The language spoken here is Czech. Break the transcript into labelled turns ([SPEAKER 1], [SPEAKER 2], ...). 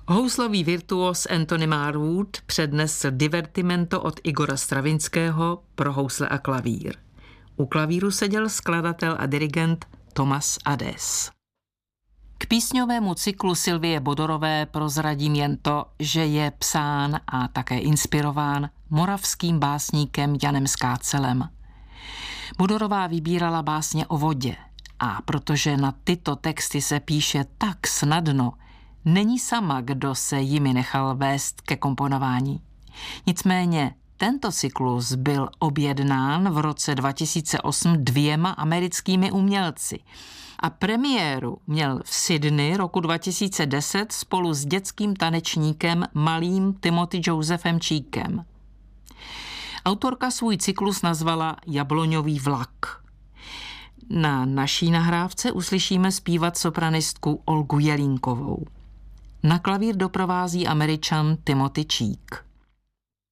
[SPEAKER 1] Houslový virtuos Anthony Marwood přednesl divertimento od Igora Stravinského pro housle a klavír. U klavíru seděl skladatel a dirigent Thomas Adès. K písňovému cyklu Sylvie Bodorové prozradím jen to, že je psán a také inspirován moravským básníkem Janem Skácelem. Bodorová vybírala básně o vodě a protože na tyto texty se píše tak snadno, není sama, kdo se jimi nechal vést ke komponování. Nicméně tento cyklus byl objednán v roce 2008 2 americkými umělci a premiéru měl v Sydney roku 2010 spolu s dětským tanečníkem malým Timothy Josephem Cheekem. Autorka svůj cyklus nazvala Jabloňový vlak. Na naší nahrávce uslyšíme zpívat sopranistku Olgu Jelínkovou. Na klavír doprovází Američan Timothy Cheek.